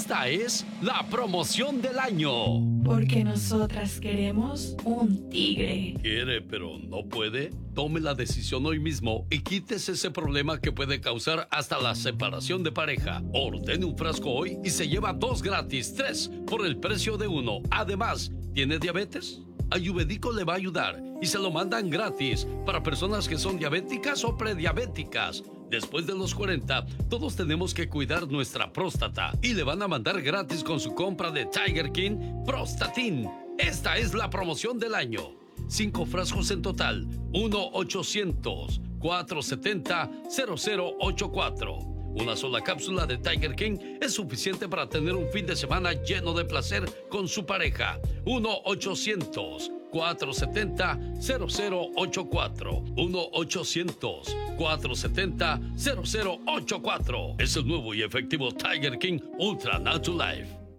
Esta es la promoción del año. Porque nosotras queremos un tigre. ¿Quiere pero no puede? Tome la decisión hoy mismo y quítese ese problema que puede causar hasta la separación de pareja. Ordene un frasco hoy y se lleva 2 gratis, 3 por el precio de 1. Además, ¿tiene diabetes? Ayurvédico le va a ayudar y se lo mandan gratis para personas que son diabéticas o prediabéticas. Después de los 40, todos tenemos que cuidar nuestra próstata y le van a mandar gratis con su compra de Tiger King Prostatin. Esta es la promoción del año. 5 frascos en total. 1-800-470-0084. Una sola cápsula de Tiger King es suficiente para tener un fin de semana lleno de placer con su pareja. 1-800-470-0084. 1-800-470-0084. Es el nuevo y efectivo Tiger King Ultra Natural Life.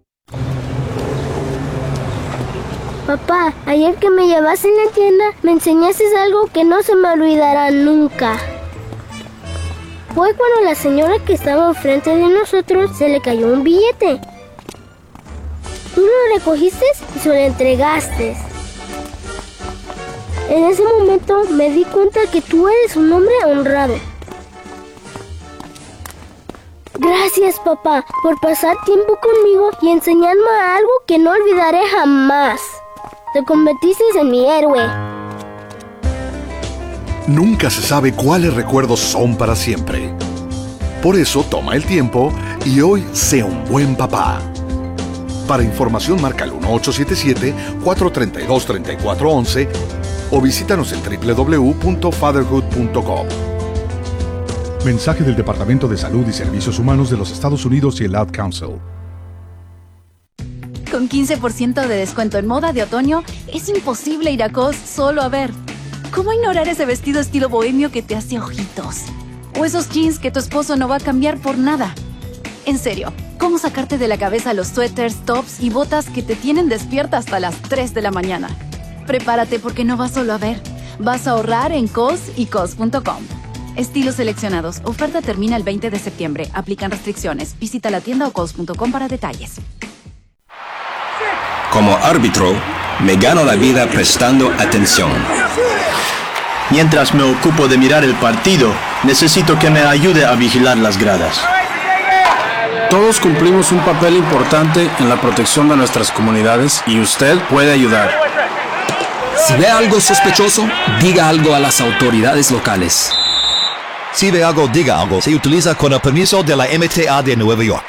Papá, ayer que me llevaste en la tienda, me enseñaste algo que no se me olvidará nunca. Fue cuando la señora que estaba enfrente de nosotros se le cayó un billete. Tú lo recogiste y se lo entregaste. En ese momento me di cuenta que tú eres un hombre honrado. Gracias, papá, por pasar tiempo conmigo y enseñarme algo que no olvidaré jamás. Te convertiste en mi héroe. Nunca se sabe cuáles recuerdos son para siempre. Por eso toma el tiempo y hoy sea un buen papá. Para información marca el 1877-432-3411 o visítanos en www.fatherhood.com. Mensaje del Departamento de Salud y Servicios Humanos de los Estados Unidos y el Ad Council. Con 15% de descuento en moda de otoño, es imposible ir a Cos solo a ver. ¿Cómo ignorar ese vestido estilo bohemio que te hace ojitos? O esos jeans que tu esposo no va a cambiar por nada. En serio, ¿cómo sacarte de la cabeza los suéteres, tops y botas que te tienen despierta hasta las 3 de la mañana? Prepárate porque no vas solo a ver. Vas a ahorrar en Cos y Cos.com. Estilos seleccionados. Oferta termina el 20 de septiembre. Aplican restricciones. Visita la tienda o Cos.com para detalles. Como árbitro, me gano la vida prestando atención. Mientras me ocupo de mirar el partido, necesito que me ayude a vigilar las gradas. Todos cumplimos un papel importante en la protección de nuestras comunidades y usted puede ayudar. Si ve algo sospechoso, diga algo a las autoridades locales. Si ve algo, diga algo. Se utiliza con el permiso de la MTA de Nueva York.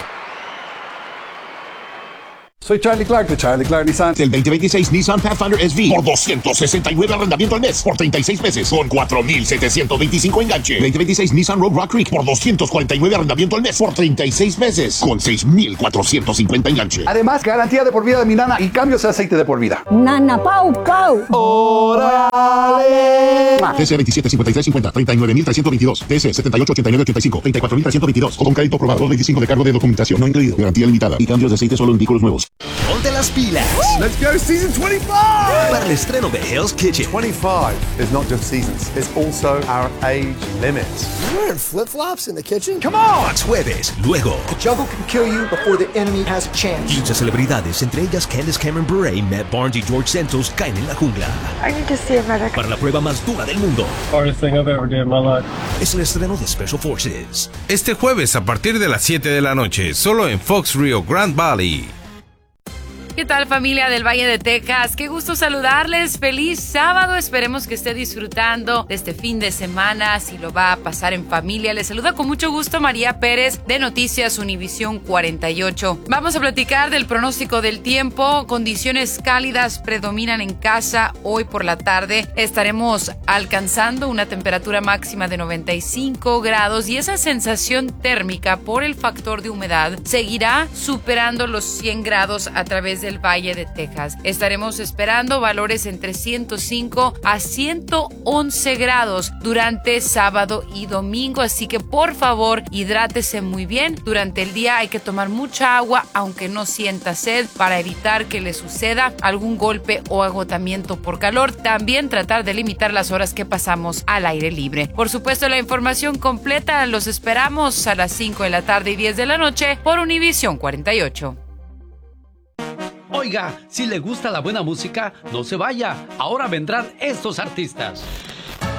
Soy Charlie Clark de Charlie Clark Nissan. Del 2026 Nissan Pathfinder SV por $269 arrendamiento al mes por 36 meses con $4,725 enganche. 2026 Nissan Rogue Rock Creek por $249 arrendamiento al mes por 36 meses con $6,450 enganche. Además, garantía de por vida de mi nana y cambios de aceite de por vida. Nana Pau Pau. ¡Órale! TC 275350, 39,322. TC 788985, 34,322. Con crédito aprobado, 25 de cargo de documentación no incluido. Garantía limitada y cambios de aceite solo en vehículos nuevos. Ponte las pilas. Let's go season 25. Para el estreno de Hell's Kitchen. 25 is not just seasons, it's also our age limit. You're wearing flip-flops in the kitchen? Come on! Jueves, luego. The jungle can kill you before the enemy has a chance. 15 celebridades, entre ellas Candace Cameron Bure, Matt Barnes y George Santos, caen en la jungla. I need to see a medic. Para la prueba más dura del mundo. Hardest thing I've ever done in my life. Es el estreno de Special Forces. Este jueves a partir de las 7 de la noche, solo en Fox Rio Grande Valley. ¿Qué tal, familia del Valle de Texas? Qué gusto saludarles. Feliz sábado. Esperemos que esté disfrutando de este fin de semana. Si lo va a pasar en familia, les saluda con mucho gusto María Pérez de Noticias Univisión 48. Vamos a platicar del pronóstico del tiempo. Condiciones cálidas predominan en casa. Hoy por la tarde estaremos alcanzando una temperatura máxima de 95 grados y esa sensación térmica por el factor de humedad seguirá superando los 100 grados a través desde el Valle de Texas. Estaremos esperando valores entre 105 a 111 grados durante sábado y domingo, así que por favor hidrátese muy bien. Durante el día hay que tomar mucha agua aunque no sienta sed para evitar que le suceda algún golpe o agotamiento por calor. También tratar de limitar las horas que pasamos al aire libre. Por supuesto, la información completa los esperamos a las 5 de la tarde y 10 de la noche por Univisión 48. Oiga, si le gusta la buena música, no se vaya. Ahora vendrán estos artistas.